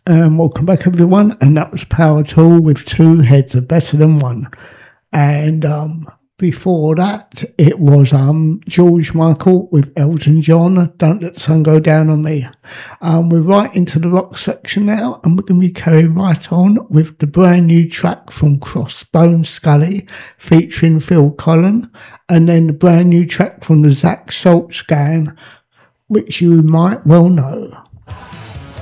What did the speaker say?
Welcome back, everyone. And that was Power Tool with Two Heads Are Better Than One. And before that, it was George Michael with Elton John, Don't Let the Sun Go Down on Me. We're right into the rock section now, and we're going to be carrying right on with the brand new track from Crossbone Scully featuring Phil Collen, and then the brand new track from the Zach Schultz Gang, which you might well know.